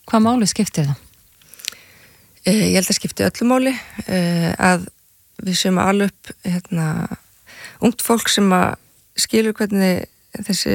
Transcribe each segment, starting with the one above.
Hvað máli skiptir það? Ég held að skipti öllu máli að við séum að ala upp ungt fólk sem að skilur hvernig þessi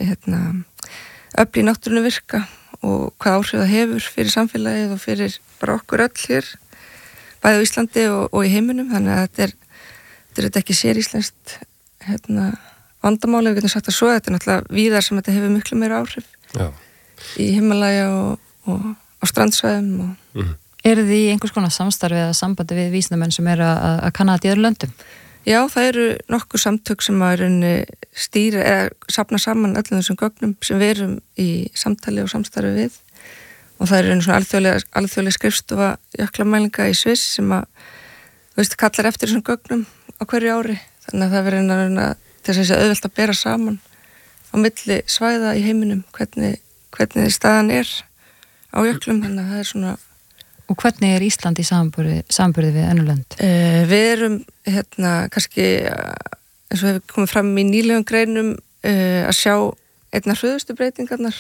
öfl í náttúrunni virka og hvað áhrif það hefur fyrir samfélagið og fyrir bara okkur öll hér bæði á Íslandi og í heiminum, þannig að þetta er ekki sér íslenskt vandamáli, við getum sagt að svo þetta er náttúrulega víðar sem þetta hefur miklu meira áhrif. Já. Í Himalaya og á strandsvæðum og Eru þið í einhvers konar samstarfi eða sambandi við vísindamenn sem eru að kanna þetta í öðrum löndum? Já, það eru nokkuð samtök sem að stýra eða safna saman öllum þessum gögnum sem við erum í samtali og samstarfi við og það eru svona alþjóðlega skrifstofa jöklamælinga í Sviss sem að kallar eftir þessum gögnum á hverju ári, þannig að það verður til þess að auðvelt að bera saman á milli svæða í heiminum hvernig staðan er á jöklum, þannig að það er svona. Og hvernig er Ísland í samanburði við önnur lönd? Við erum kannski eins og hefur komið fram í nýlegum greinum að sjá einna hröðustu breytingarnar.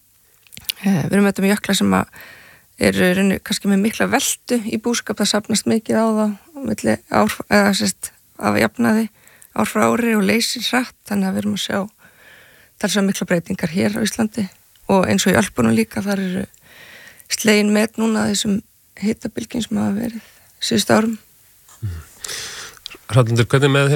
Við erum með jökla sem eru kannski með mikla veltu í búskap, það safnast mikið á það milli ár, af jafnaði ár frá ári og leysir hratt, þannig að við erum að sjá talsvert mikla breytingar hér á Íslandi og eins og í Ölpunum líka, þar eru slegin met núna þessum hitabylgjum sem hafa verið síðustu árum. Hrafnhildur, hvernig með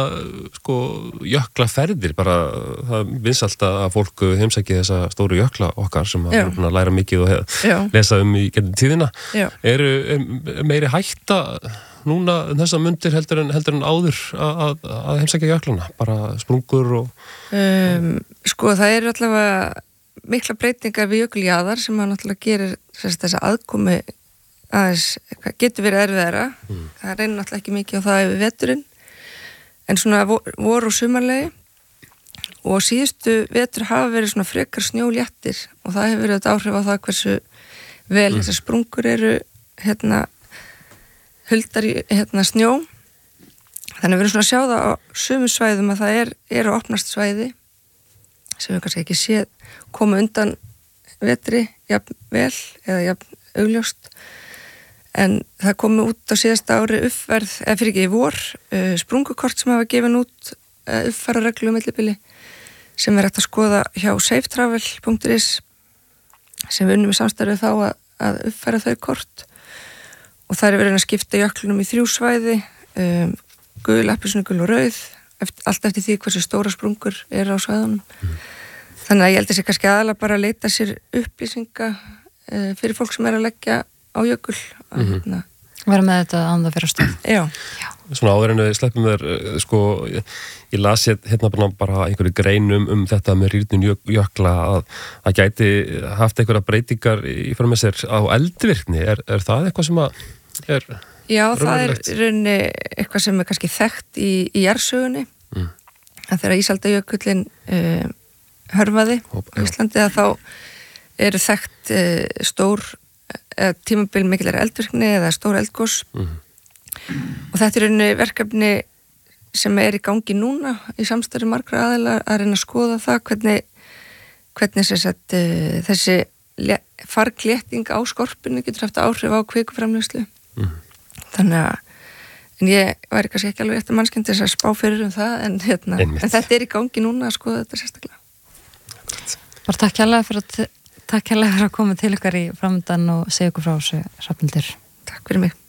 jöklaferðir, bara það vinsælt að fólk heimsæki þessa stóru jökla okkar sem hafa búin að læra mikið og lesa í gegnum tíðina. Er meiri hætta núna þessa mundir heldur en áður að heimsækja jöklana, bara sprungur og það eru allavega mikla breytingar við jökuljaðar sem að náttúrulega gerir þessa aðkomi aðeins, getur verið erfiðara. Það reynir náttúrulega ekki mikið á það yfir veturinn, en svona vor og sumarlegi og síðustu vetur hafa verið svona frekar snjóléttir og það hefur verið þetta áhrif á það hversu vel þessar sprungur eru huldar í snjó. Þannig við erum svona að sjá það á sumum svæðum að það eru opnast svæði sem við kannski ekki séð koma undan vetri jafn vel eða jafn augljóst, en það komi út á síðasta ári uppfærð, eða fyrir ekki í vor, sprungukort sem hafa gefin út uppfæra reglu millibili sem hægt að skoða hjá safetravel.is sem við unnum í samstarfið þá að uppfæra þau kort og það er verið að skipta jöklunum í 3 svæði, gul, appelsínu, gul og rauð, allt eftir því hversu stóra sprungur eru á svæðunum. Þannig að ég held að sé kannski aðalega bara að leita sér upplýsinga fyrir fólk sem er að leggja á jökul. Vera með þetta án það fyrir stað. Já. Svona áður en við sleppum þér, ég las bara einhverju greinum þetta með rýrnun jökla að gæti haft einhverja breytingar í fyrir með sér á eldvirkni. Er það eitthvað sem að er Já, það er rauninni eitthvað sem er kannski þekkt í jarðsögunni. En þegar ísaldajökullinn hörfaði á Íslandi að þá eru þekkt stór tímabil mikillar eldvirkni eða stór eldgos og þetta er rauninni verkefni sem er í gangi núna í samstarfi margra aðila að reyna að skoða það hvernig þessi farglétting á skorpunni getur haft áhrif á kvikuframleiðslu. Þannig að en ég væri kannski ekki alveg eftir mannskjönd þess að spá fyrir það en þetta er í gangi núna að skoða þetta sérstaklega. Bara takk hérlega fyrir að koma til ykkar í framöndan og segja ykkur frá þessu, Hrafnhildur. Takk fyrir mig.